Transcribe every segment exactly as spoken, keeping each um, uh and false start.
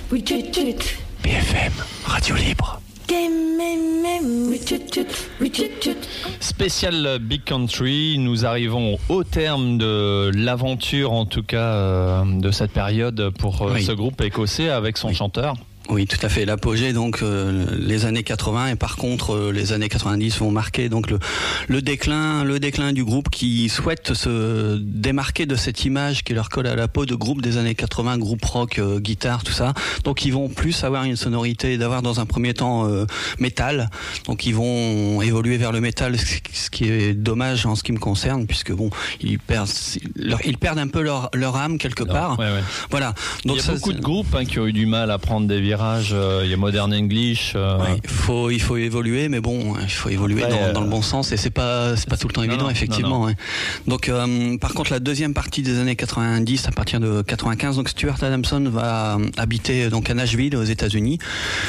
B F M, Radio Libre. Spécial Big Country, nous arrivons au terme de l'aventure, en tout cas euh, de cette période pour euh, oui. ce groupe écossais avec son oui. chanteur. Oui, tout à fait. L'apogée, donc, euh, les années quatre-vingts, et par contre, euh, les années quatre-vingt-dix vont marquer donc le, le déclin, le déclin du groupe qui souhaite se démarquer de cette image qui leur colle à la peau de groupe des années quatre-vingts, groupe rock, euh, guitare, tout ça. Donc, ils vont plus avoir une sonorité, d'avoir dans un premier temps euh, métal. Donc, ils vont évoluer vers le métal, ce qui est dommage en ce qui me concerne, puisque bon, ils perdent, ils perdent un peu leur, leur âme quelque part. Ouais, ouais. Voilà. Donc, il y a ça, beaucoup c'est... de groupes hein, qui ont eu du mal à prendre des virages. Il y a Modern English. Euh... Ouais, il faut il faut évoluer, mais bon, il faut évoluer Après, dans, euh... dans le bon sens et c'est pas c'est pas tout le temps évident, non, effectivement. Non, non. Ouais. Donc, euh, par contre, la deuxième partie des années quatre-vingt-dix, à partir de quatre-vingt-quinze, donc Stuart Adamson va habiter donc à Nashville, aux États-Unis.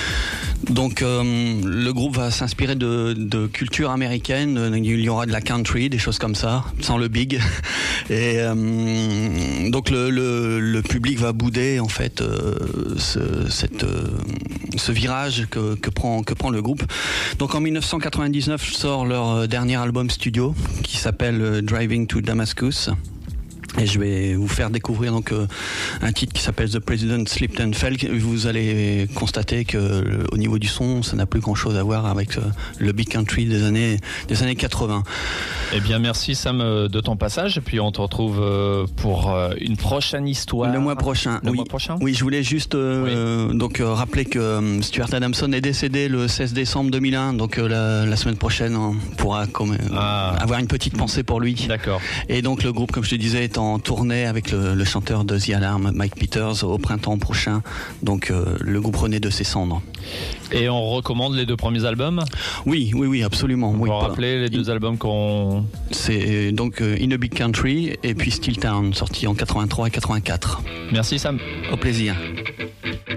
Donc euh, le groupe va s'inspirer de, de culture américaine, il y aura de la country, des choses comme ça, sans le big. Et euh, donc le, le, le public va bouder en fait euh, ce, cette, euh, ce virage que, que, prend, que prend le groupe. Donc en dix-neuf cent quatre-vingt-dix-neuf sort leur dernier album studio qui s'appelle Driving to Damascus. Et je vais vous faire découvrir donc euh, un titre qui s'appelle The President Slipped and Fell. Vous allez constater que euh, au niveau du son, ça n'a plus grand chose à voir avec euh, le big country des années des années quatre-vingts. Eh bien, merci Sam de ton passage. Et puis on te retrouve euh, pour euh, une prochaine histoire. Le mois prochain. Le oui. mois prochain. Oui, je voulais juste euh, oui. donc euh, rappeler que euh, Stuart Adamson est décédé le seize décembre deux mille un. Donc euh, la, la semaine prochaine, on pourra comme, euh, ah. avoir une petite pensée pour lui. D'accord. Et donc le groupe, comme je te disais, est en tournée avec le, le chanteur de The Alarm, Mike Peters, au printemps prochain. Donc euh, le groupe renaît de ses cendres. Et on recommande les deux premiers albums ? Oui, oui, oui, absolument. On oui, va rappeler les deux In... albums qu'on... C'est donc euh, In a Big Country et puis Steel Town, sorti en quatre-vingt-trois et quatre-vingt-quatre. Merci Sam. Au plaisir.